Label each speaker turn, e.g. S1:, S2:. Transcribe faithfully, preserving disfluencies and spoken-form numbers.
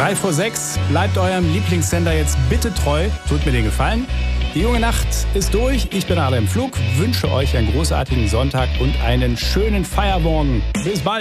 S1: drei vor sechs. Bleibt eurem Lieblingssender jetzt bitte treu. Tut mir den Gefallen. Die junge Nacht ist durch. Ich bin Adam Flug. Wünsche euch einen großartigen Sonntag und einen schönen Feiermorgen. Bis bald.